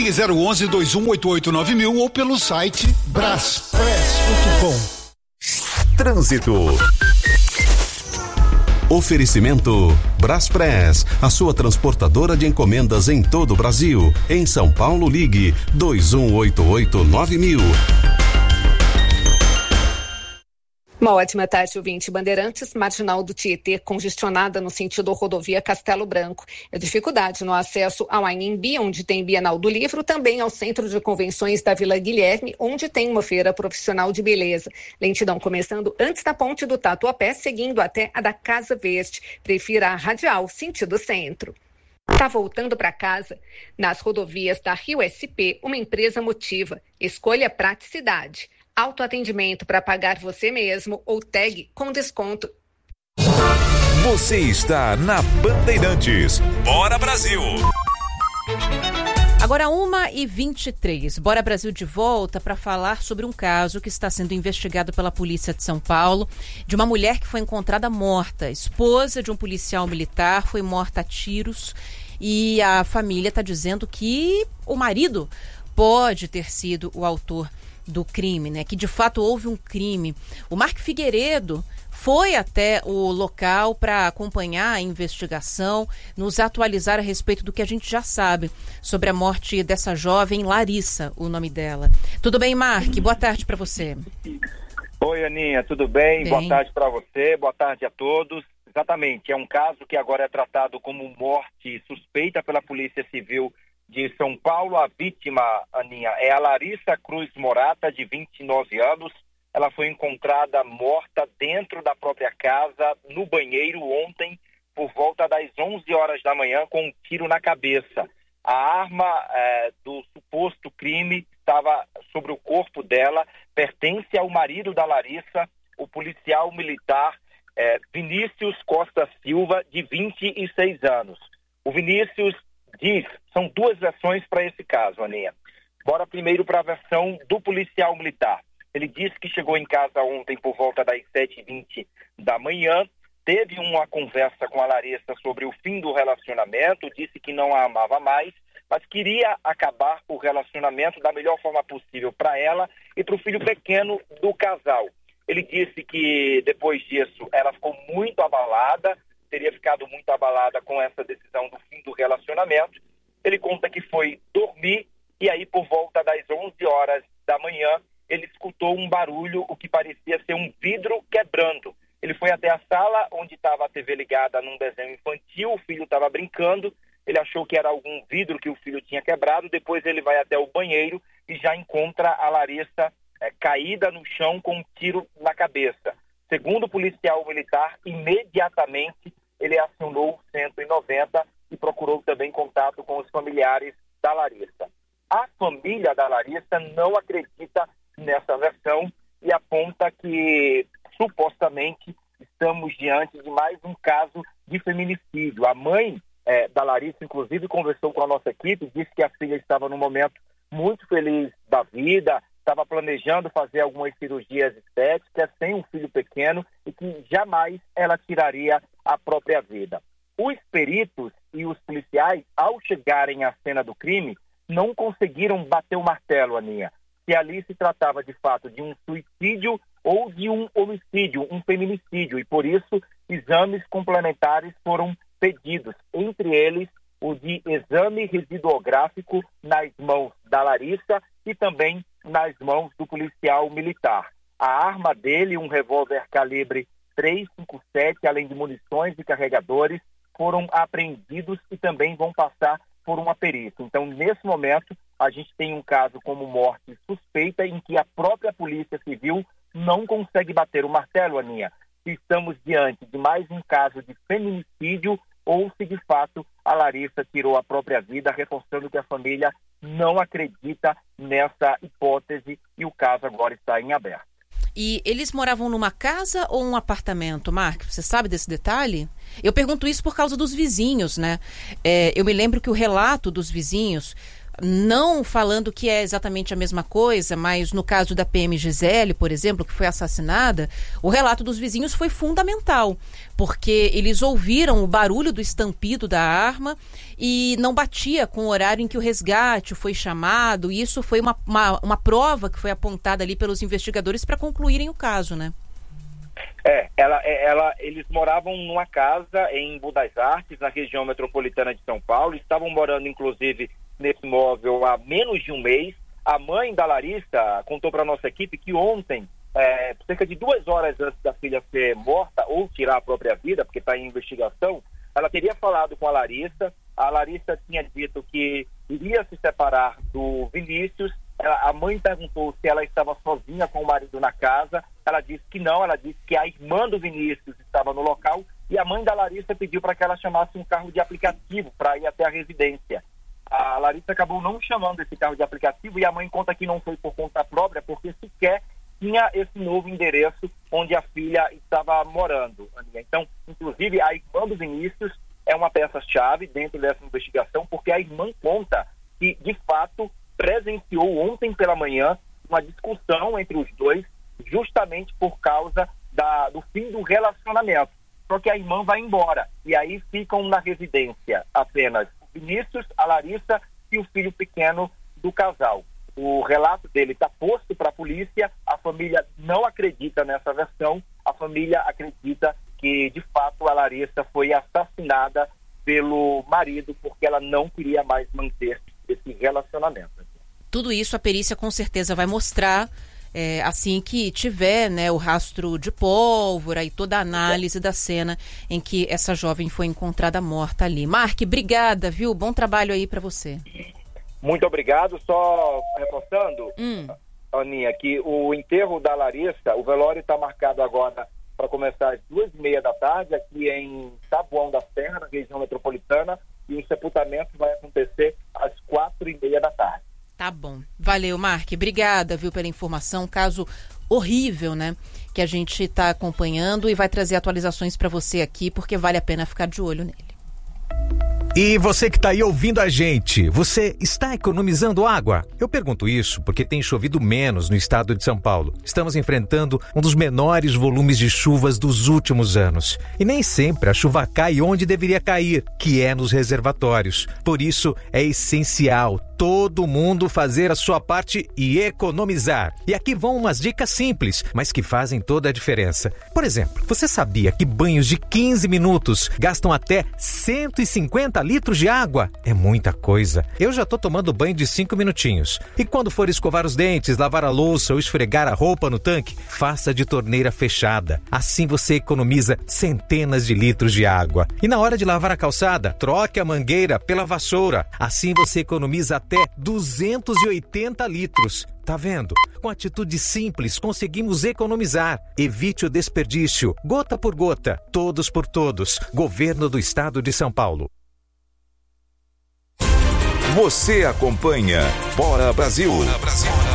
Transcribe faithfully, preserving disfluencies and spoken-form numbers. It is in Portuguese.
Ligue zero onze, dois um oito oito, nove mil ou pelo site braspress ponto com. Trânsito. Oferecimento Braspress, a sua transportadora de encomendas em todo o Brasil. Em São Paulo, ligue dois um oito oito, nove mil. Uma ótima tarde, ouvinte. Bandeirantes, marginal do Tietê, congestionada no sentido rodovia Castelo Branco. É dificuldade no acesso ao Anhembi, onde tem Bienal do Livro, também ao Centro de Convenções da Vila Guilherme, onde tem uma feira profissional de beleza. Lentidão começando antes da ponte do Tatuapé, seguindo até a da Casa Verde. Prefira a Radial, sentido centro. Está voltando para casa? Nas rodovias da Rio S P, uma empresa motiva. Escolha praticidade. Autoatendimento para pagar você mesmo ou tag com desconto. Você está na Bandeirantes. Bora Brasil! Agora uma e vinte e três. Bora Brasil de volta para falar sobre um caso que está sendo investigado pela Polícia de São Paulo, de uma mulher que foi encontrada morta. Esposa de um policial militar, foi morta a tiros e a família está dizendo que o marido pode ter sido o autor do crime, né? Que de fato houve um crime. O Mark Figueiredo foi até o local para acompanhar a investigação, nos atualizar a respeito do que a gente já sabe sobre a morte dessa jovem, Larissa, o nome dela. Tudo bem, Mark? Boa tarde para você. Oi, Aninha, tudo bem? bem? Boa tarde para você, boa tarde a todos. Exatamente, é um caso que agora é tratado como morte suspeita pela Polícia Civil de São Paulo. A vítima, Aninha, é a Larissa Cruz Morata, de vinte e nove anos. Ela foi encontrada morta dentro da própria casa, no banheiro, ontem, por volta das onze horas da manhã, com um tiro na cabeça. A arma é, do suposto crime estava sobre o corpo dela, pertence ao marido da Larissa, o policial militar é, Vinícius Costa Silva, de vinte e seis anos. O Vinícius diz, são duas versões para esse caso, Aninha. Bora primeiro para a versão do policial militar. Ele disse que chegou em casa ontem por volta das sete e vinte da manhã, teve uma conversa com a Larissa sobre o fim do relacionamento, disse que não a amava mais, mas queria acabar o relacionamento da melhor forma possível para ela e para o filho pequeno do casal. Ele disse que depois disso ela ficou muito abalada, teria ficado muito abalada com essa decisão do fim do relacionamento. Ele conta que foi dormir e aí por volta das onze horas da manhã ele escutou um barulho, o que parecia ser um vidro quebrando. Ele foi até a sala onde estava a T V ligada num desenho infantil, o filho estava brincando, ele achou que era algum vidro que o filho tinha quebrado, depois ele vai até o banheiro e já encontra a Larissa é, caída no chão com um tiro na cabeça. Segundo o policial militar, imediatamente ele acionou o cento e noventa e procurou também contato com os familiares da Larissa. A família da Larissa não acredita nessa versão e aponta que, supostamente, estamos diante de mais um caso de feminicídio. A mãe eh, da Larissa, inclusive, conversou com a nossa equipe, disse que a filha estava num momento muito feliz da vida, estava planejando fazer algumas cirurgias estéticas, sem um filho pequeno e que jamais ela tiraria a própria vida. Os peritos e os policiais, ao chegarem à cena do crime, não conseguiram bater o martelo, Aninha, se ali se tratava de fato de um suicídio ou de um homicídio, um feminicídio, e por isso exames complementares foram pedidos, entre eles o de exame residuográfico nas mãos da Larissa e também nas mãos do policial militar. A arma dele, um revólver calibre três cinco sete, além de munições e carregadores, foram apreendidos e também vão passar por uma perícia. Então, nesse momento, a gente tem um caso como morte suspeita em que a própria Polícia Civil não consegue bater o martelo, Aninha, se estamos diante de mais um caso de feminicídio ou se, de fato, a Larissa tirou a própria vida, reforçando que a família não acredita nessa hipótese e o caso agora está em aberto. E eles moravam numa casa ou um apartamento, Mark? Você sabe desse detalhe? Eu pergunto isso por causa dos vizinhos, né? É, eu me lembro que o relato dos vizinhos, não falando que é exatamente a mesma coisa, mas no caso da P M Gisele, por exemplo, que foi assassinada, o relato dos vizinhos foi fundamental, porque eles ouviram o barulho do estampido da arma e não batia com o horário em que o resgate foi chamado, e isso foi uma, uma, uma prova que foi apontada ali pelos investigadores para concluírem o caso, né? É, ela, ela, eles moravam numa casa em Embu das Artes, na região metropolitana de São Paulo, estavam morando, inclusive, nesse imóvel há menos de um mês. A mãe da Larissa contou para a nossa equipe que ontem, é, cerca de duas horas antes da filha ser morta ou tirar a própria vida, porque está em investigação, ela teria falado com a Larissa. A Larissa tinha dito que iria se separar do Vinícius. Ela, a mãe perguntou se ela estava sozinha com o marido na casa. Ela disse que não, ela disse que a irmã do Vinícius estava no local e a mãe da Larissa pediu para que ela chamasse um carro de aplicativo para ir até a residência. A Larissa acabou não chamando esse carro de aplicativo e a mãe conta que não foi por conta própria, porque sequer tinha esse novo endereço onde a filha estava morando. Então, inclusive, a irmã do Vinícius é uma peça-chave dentro dessa investigação, porque a irmã conta que, de fato, presenciou ontem pela manhã uma discussão entre os dois, justamente por causa da, do fim do relacionamento. Só que a irmã vai embora, e aí ficam na residência apenas o Vinícius, a Larissa e o filho pequeno do casal. O relato dele está posto para a polícia, a família não acredita nessa versão, a família acredita que, de fato, a Larissa foi assassinada pelo marido porque ela não queria mais manter esse relacionamento. Tudo isso a perícia com certeza vai mostrar é, assim que tiver, né, o rastro de pólvora e toda a análise da cena em que essa jovem foi encontrada morta ali. Mark, obrigada, viu? Bom trabalho aí para você. Muito obrigado. Só reforçando, hum. Aninha, que o enterro da Larissa, o velório está marcado agora para começar às duas e meia da tarde, aqui em Taboão da Serra, na região metropolitana, e o sepultamento vai acontecer às quatro e meia da tarde. Tá bom. Valeu, Mark. Obrigada, viu, pela informação. Um caso horrível, né? Que a gente está acompanhando e vai trazer atualizações para você aqui, porque vale a pena ficar de olho nele. E você que está aí ouvindo a gente, você está economizando água? Eu pergunto isso porque tem chovido menos no estado de São Paulo. Estamos enfrentando um dos menores volumes de chuvas dos últimos anos. E nem sempre a chuva cai onde deveria cair, que é nos reservatórios. Por isso, é essencial todo mundo fazer a sua parte e economizar. E aqui vão umas dicas simples, mas que fazem toda a diferença. Por exemplo, você sabia que banhos de quinze minutos gastam até cento e cinquenta litros de água? É muita coisa. Eu já tô tomando banho de cinco minutinhos. E quando for escovar os dentes, lavar a louça ou esfregar a roupa no tanque, faça de torneira fechada. Assim você economiza centenas de litros de água. E na hora de lavar a calçada, troque a mangueira pela vassoura. Assim você economiza até duzentos e oitenta litros. Tá vendo? Com atitude simples, conseguimos economizar. Evite o desperdício. Gota por gota. Todos por todos. Governo do Estado de São Paulo. Você acompanha Bora Brasil. Bora Brasil.